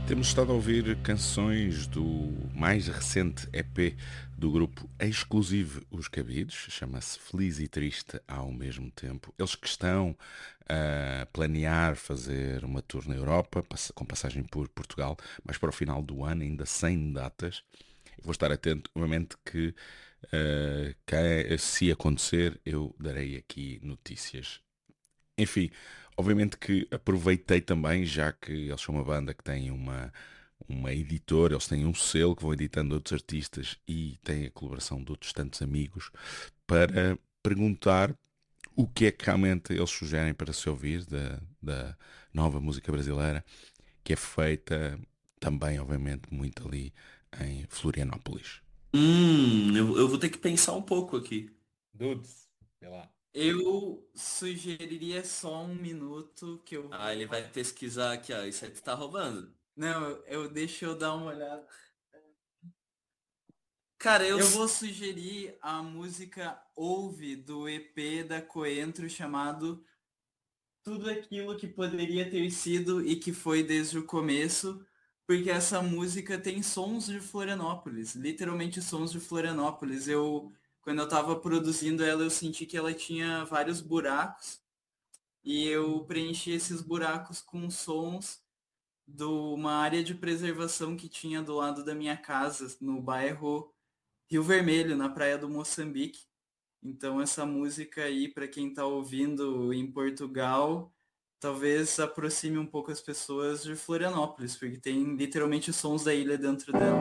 Temos estado a ouvir canções do mais recente EP do grupo Exclusive Os Cabidos, chama-se Feliz e Triste ao mesmo tempo. Eles que estão a planear fazer uma tour na Europa, com passagem por Portugal, mas para o final do ano, ainda sem datas. Vou estar atento, obviamente se acontecer, eu darei aqui notícias. Enfim, obviamente que aproveitei também, já que eles são uma banda que tem uma editora, eles têm um selo que vão editando outros artistas e têm a colaboração de outros tantos amigos, para perguntar o que é que realmente eles sugerem para se ouvir da nova música brasileira, que é feita também, obviamente, muito ali em Florianópolis. Eu vou ter que pensar um pouco aqui. Dudes, sei lá. Eu sugeriria só um minuto que eu Ah, ele vou. vai pesquisar aqui, ó. Isso aí tu tá roubando. Não, eu deixa eu dar uma olhada. Cara, Eu vou sugerir a música Ouve do EP da Coentro chamado Tudo Aquilo que Poderia Ter Sido e que Foi Desde o Começo, porque essa música tem sons de Florianópolis, literalmente sons de Florianópolis. Quando eu tava produzindo ela, eu senti que ela tinha vários buracos e eu preenchi esses buracos com sons de uma área de preservação que tinha do lado da minha casa, no bairro Rio Vermelho, na praia do Moçambique. Então essa música aí, para quem está ouvindo em Portugal, talvez aproxime um pouco as pessoas de Florianópolis, porque tem literalmente sons da ilha dentro dela.